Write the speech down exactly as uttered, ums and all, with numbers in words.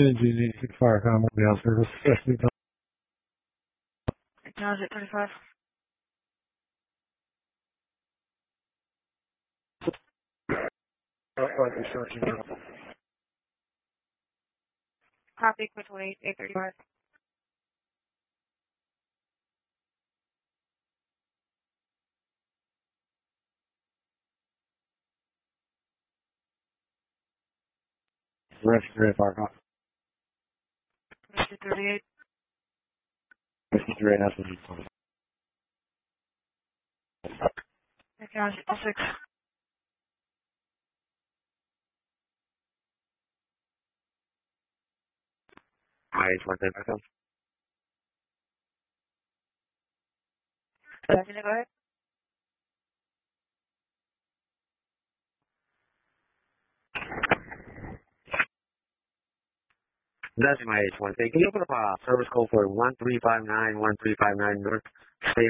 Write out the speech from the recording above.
G G six Firecom ground service, especially Transit thirty-five. Copy, quick wait, eight thirty-five. Register Firecom. Transit thirty-eight. Register S M G. Transit six. I H one ten myself. Second, go ahead. That's my H one. Can you open up a service call for one three five nine one three five nine North State?